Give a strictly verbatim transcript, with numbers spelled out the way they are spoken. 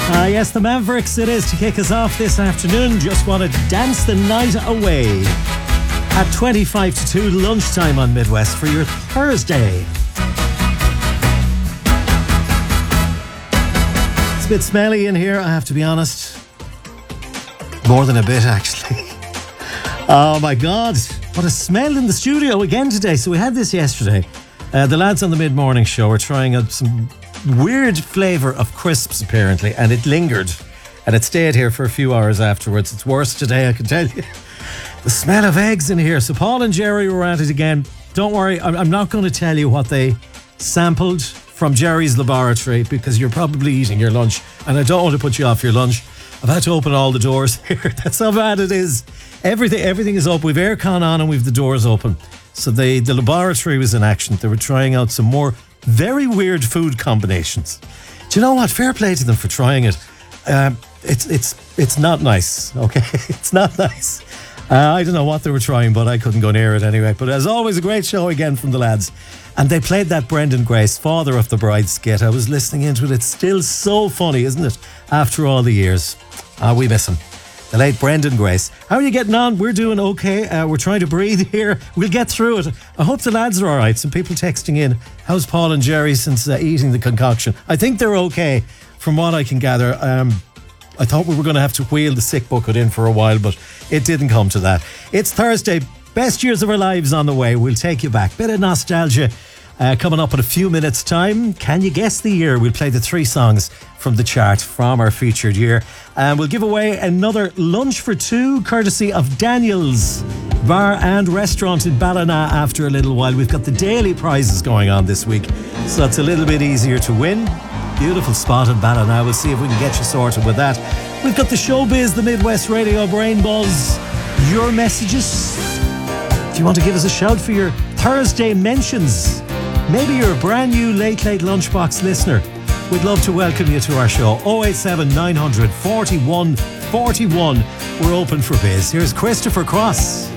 Ah, yes, the Mavericks it is to kick us off this afternoon. Just want to dance the night away at twenty-five to two lunchtime on Midwest for your Thursday. It's a bit smelly in here, I have to be honest. More than a bit, actually. Oh my God, what a smell in the studio again today. So we had this yesterday. Uh, the lads on the mid-morning show were trying out some weird flavour of crisps, apparently, and it lingered. And it stayed here for a few hours afterwards. It's worse today, I can tell you. The smell of eggs in here. So Paul and Jerry were at it again. Don't worry, I'm not going to tell you what they sampled from Jerry's laboratory because you're probably eating your lunch and I don't want to put you off your lunch. I've had to open all the doors here. That's how bad it is. Everything everything is open. We've aircon on and we've the doors open. So they, the laboratory was in action. They were trying out some more very weird food combinations. Do you know what? Fair play to them for trying it. Um, it's it's it's not nice, okay? It's not nice. Uh, I don't know what they were trying, but I couldn't go near it anyway. But as always, a great show again from the lads. And they played that Brendan Grace, Father of the Bride skit. I was listening into it. It's still so funny, isn't it? After all the years. Ah, we miss him. The late Brendan Grace. How are you getting on? We're doing okay. Uh, we're trying to breathe here. We'll get through it. I hope the lads are all right. Some people texting in. How's Paul and Jerry since uh, eating the concoction? I think they're okay from what I can gather. Um, I thought we were going to have to wheel the sick bucket in for a while, but it didn't come to that. It's Thursday. Best years of our lives on the way. We'll take you back. Bit of nostalgia uh, coming up in a few minutes' time. Can you guess the year? We'll play the three songs from the chart from our featured year. And we'll give away another lunch for two, courtesy of Daniel's Bar and Restaurant in Ballina after a little while. We've got the daily prizes going on this week, so it's a little bit easier to win. Beautiful spot in Ballina. We'll see if we can get you sorted with that. We've got the showbiz, the Midwest Radio Brain Buzz. Your messages. Do you want to give us a shout for your Thursday mentions? Maybe you're a brand new Late Late Lunchbox listener. We'd love to welcome you to our show. oh eight seven nine hundred forty-one forty-one. We're open for biz. Here's Christopher Cross.